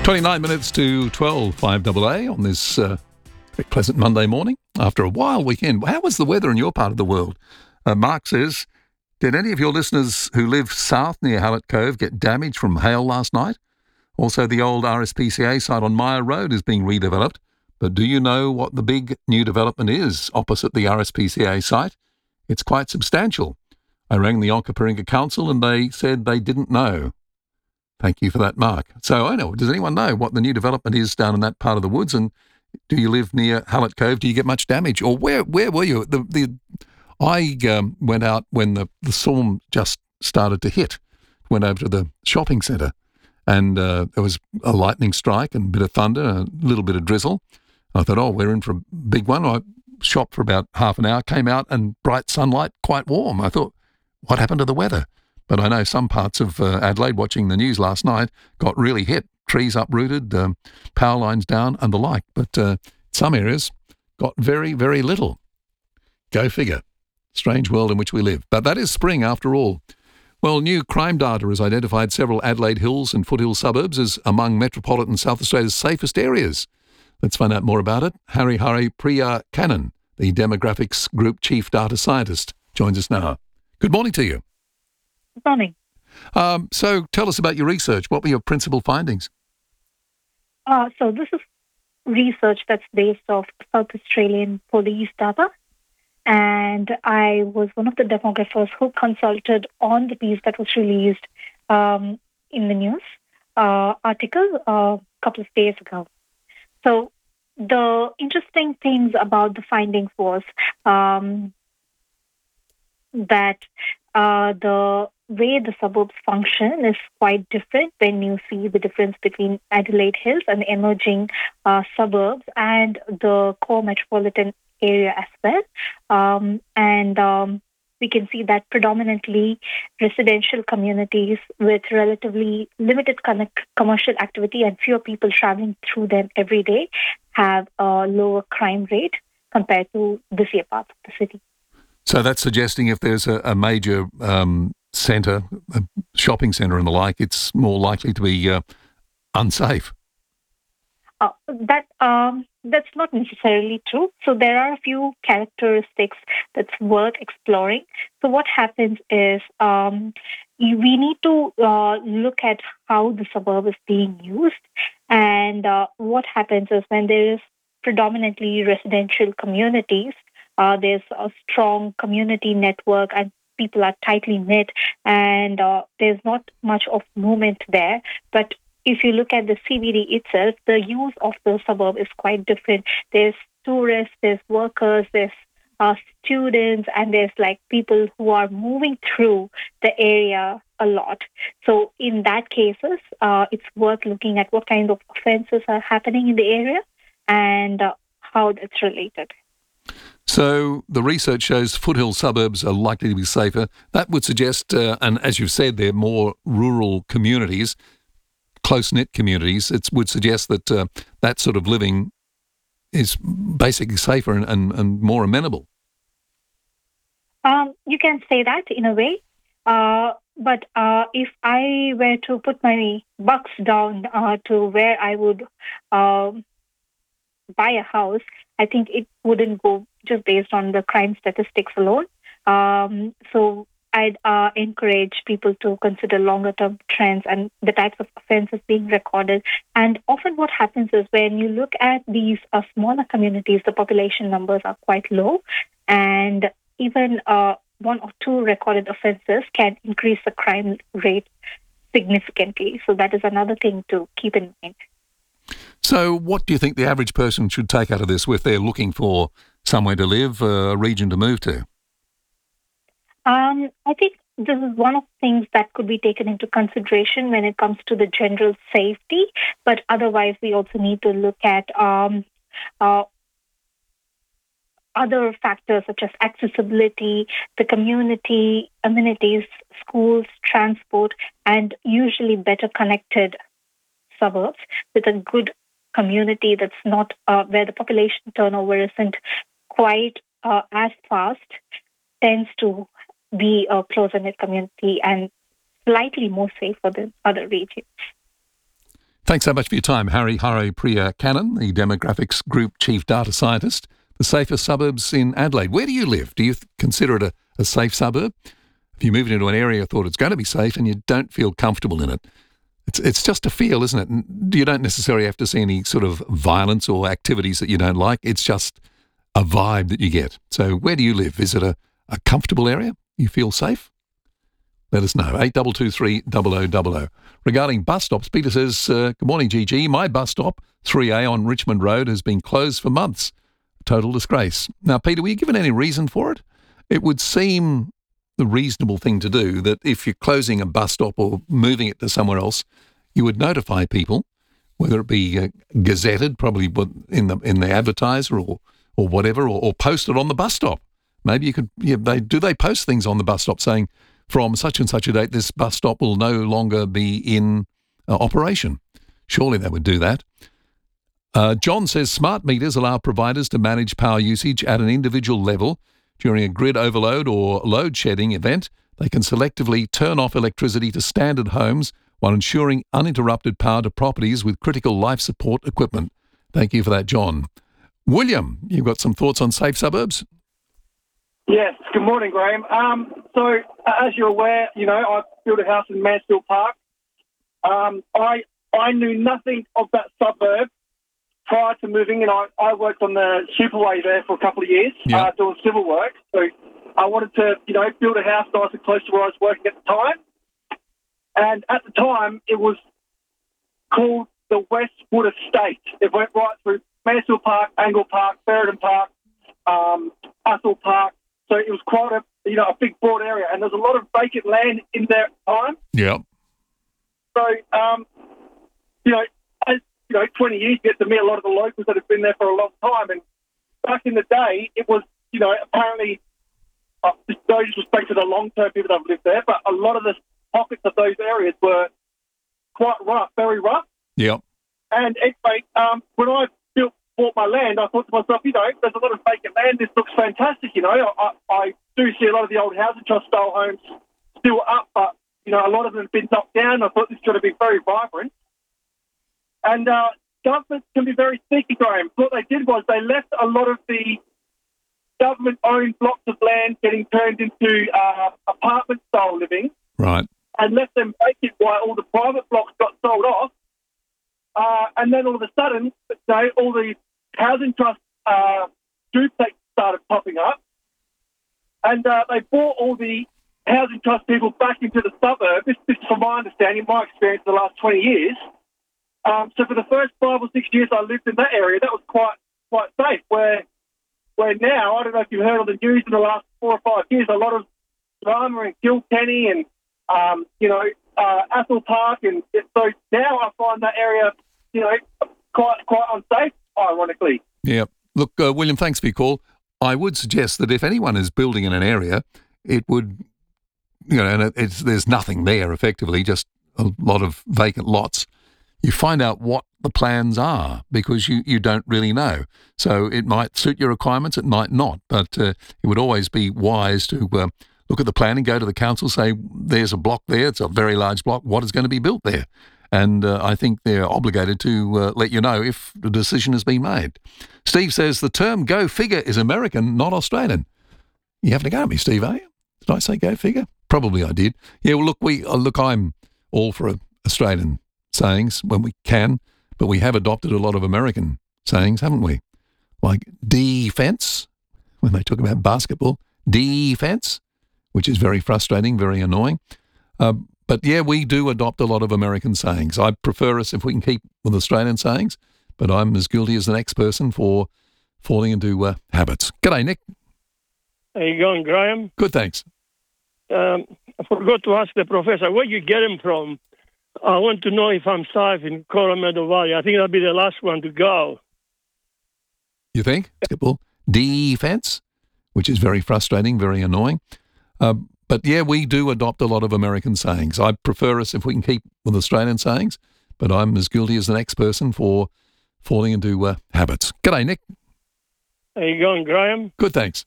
29 minutes to 12, 5AA on this very pleasant Monday morning after a wild weekend. How was the weather in your part of the world? Mark says, did any of your listeners who live south near Hallett Cove get damage from hail last night? Also, the old RSPCA site on Myer Road is being redeveloped. But do you know what the big new development is opposite the RSPCA site? It's quite substantial. I rang the Onkaparinga Council and they said they didn't know. Thank you for that, Mark. So I know, does anyone know what the new development is down in that part of the woods? And do you live near Hallett Cove? Do you get much damage? Or where were you? I went out when the storm just started to hit, went over to the shopping centre, and there was a lightning strike and a bit of thunder, a little bit of drizzle. I thought, we're in for a big one. I shopped for about half an hour, came out and bright sunlight, quite warm. I thought, what happened to the weather? But I know some parts of Adelaide, watching the news last night, got really hit. Trees uprooted, power lines down and the like. But some areas got very, very little. Go figure. Strange world in which we live. But that is spring after all. Well, new crime data has identified several Adelaide Hills and foothill suburbs as among metropolitan South Australia's safest areas. Let's find out more about it. Hari Priya Cannon, the Demographics Group Chief Data Scientist, joins us now. Good morning to you. Good morning. So tell us about your research. What were your principal findings? So this is research that's based off South Australian police data. And I was one of the demographers who consulted on the piece that was released in the news article a couple of days ago. So the interesting things about the findings was that the way the suburbs function is quite different when you see the difference between Adelaide Hills and the emerging suburbs and the core metropolitan area as well. We can see that predominantly residential communities with relatively limited commercial activity and fewer people traveling through them every day have a lower crime rate compared to busier parts of the city. So that's suggesting if there's a major centre, a shopping centre and the like, it's more likely to be unsafe. That's not necessarily true. So there are a few characteristics that's worth exploring. So what happens is we need to look at how the suburb is being used. And what happens is when there is predominantly residential communities, there's a strong community network and people are tightly knit and there's not much of movement there. But if you look at the CBD itself, the use of the suburb is quite different. There's tourists, there's workers, there's students, and there's like people who are moving through the area a lot. So in that cases, it's worth looking at what kind of offences are happening in the area and how that's related. So the research shows foothill suburbs are likely to be safer. That would suggest, and as you've said, they're more rural communities, close-knit communities. It would suggest that that sort of living is basically safer and more amenable. You can say that in a way. But if I were to put my bucks down to where I would buy a house, I think it wouldn't go just based on the crime statistics alone. So I'd encourage people to consider longer-term trends and the types of offences being recorded. And often what happens is when you look at these smaller communities, the population numbers are quite low. And even one or two recorded offences can increase the crime rate significantly. So that is another thing to keep in mind. So what do you think the average person should take out of this if they're looking for somewhere to live, a region to move to? I think this is one of the things that could be taken into consideration when it comes to the general safety. But otherwise, we also need to look at other factors such as accessibility, the community, amenities, schools, transport, and usually better connected suburbs with a good community that's not where the population turnover isn't quite as fast tends to be a closer-knit community and slightly more safer than other regions. Thanks so much for your time, Harry Priya Cannon, the Demographics Group Chief Data Scientist. The safest suburbs in Adelaide. Where do you live? Do you consider it a safe suburb? If you moved into an area, thought it's going to be safe and you don't feel comfortable in it, it's just a feel, isn't it? And you don't necessarily have to see any sort of violence or activities that you don't like. It's just a vibe that you get. So where do you live? Is it a comfortable area? You feel safe? Let us know. 8223 0000. Regarding bus stops, Peter says, good morning, GG. My bus stop, 3A on Richmond Road, has been closed for months. Total disgrace. Now, Peter, were you given any reason for it? It would seem the reasonable thing to do that if you're closing a bus stop or moving it to somewhere else, you would notify people, whether it be gazetted, probably in the advertiser or whatever, or post it on the bus stop. Maybe you could. Yeah, they post things on the bus stop saying, from such and such a date, this bus stop will no longer be in operation. Surely they would do that. John says smart meters allow providers to manage power usage at an individual level. During a grid overload or load shedding event, they can selectively turn off electricity to standard homes while ensuring uninterrupted power to properties with critical life support equipment. Thank you for that, John. William, you've got some thoughts on safe suburbs? Yes, good morning, Graham. So, as you're aware, I built a house in Mansfield Park. I knew nothing of that suburb prior to moving, and I worked on the Superway there for a couple of years, doing civil work. So I wanted to, build a house nice and close to where I was working at the time. And at the time, it was called the Westwood Estate. It went right through Mansfield Park, Angle Park, Ferryden Park, Athol Park. So it was quite a big broad area, and there's a lot of vacant land in there at the time. Yeah. So, 20 years, you get to meet a lot of the locals that have been there for a long time. And back in the day, it was, apparently, no disrespect to the long-term people that have lived there, but a lot of the pockets of those areas were quite rough, very rough. Yeah. And anyway, when I bought my land, I thought to myself, there's a lot of vacant land. This looks fantastic. I do see a lot of the old housing trust style homes still up, but a lot of them have been knocked down. I thought this was going to be very vibrant. And governments can be very sneaky, Graham. What they did was they left a lot of the government-owned blocks of land getting turned into apartment-style living, right, and left them vacant while all the private blocks got sold off. And then all of a sudden, all the housing trust duplex started popping up, and they brought all the housing trust people back into the suburb. This is from my understanding, my experience in the last 20 years. So for the first 5 or 6 years I lived in that area, that was quite safe. Where now, I don't know if you've heard on the news in the last 4 or 5 years, a lot of drama in Kilkenny and Athol Park, and so now I find that area, quite unsafe, ironically. Yeah. Look, William, thanks for your call. I would suggest that if anyone is building in an area, it would, and there's nothing there effectively, just a lot of vacant lots. You find out what the plans are, because you don't really know. So it might suit your requirements, it might not, but it would always be wise to look at the plan and go to the council, say, there's a block there, it's a very large block, what is going to be built there? And I think they're obligated to let you know if the decision has been made. Steve says the term go figure is American, not Australian. You have to go at me, Steve, are you? Did I say go figure? Probably I did. Yeah, well, look, I'm all for Australian sayings when we can, but we have adopted a lot of American sayings, haven't we? Like defense, when they talk about basketball, defense, which is very frustrating, very annoying. But yeah, we do adopt a lot of American sayings. I prefer us if we can keep with Australian sayings, but I'm as guilty as the next person for falling into habits. G'day, Nick. How you going, Graham? Good, thanks. I forgot to ask the professor, where you get him from? I want to know if I'm safe in Coromandel Valley. I think I'll be the last one to go. You think? Basketball defense, which is very frustrating, very annoying. But yeah, we do adopt a lot of American sayings. I prefer us if we can keep with Australian sayings, but I'm as guilty as the next person for falling into habits. G'day, Nick. How you going, Graham? Good, thanks.